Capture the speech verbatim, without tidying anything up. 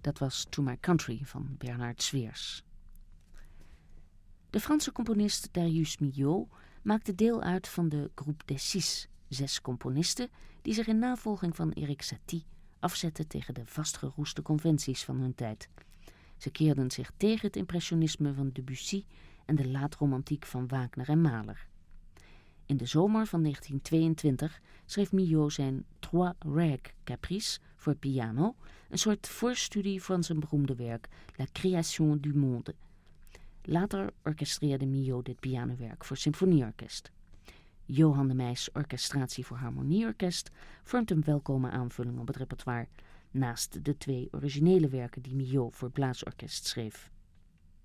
Dat was To My Country van Bernard Sweers. De Franse componist Darius Milhaud maakte deel uit van de Groupe des Six, zes componisten die zich in navolging van Erik Satie afzetten tegen de vastgeroeste conventies van hun tijd. Ze keerden zich tegen het impressionisme van Debussy en de laatromantiek van Wagner en Mahler. In de zomer van negentien tweeëntwintig schreef Milhaud zijn Trois Règles Caprices voor piano, een soort voorstudie van zijn beroemde werk La Création du Monde. Later orchestreerde Milhaud dit pianowerk voor symfonieorkest. Johan de Meijs orchestratie voor harmonieorkest vormt een welkome aanvulling op het repertoire, naast de twee originele werken die Milhaud voor blaasorkest schreef.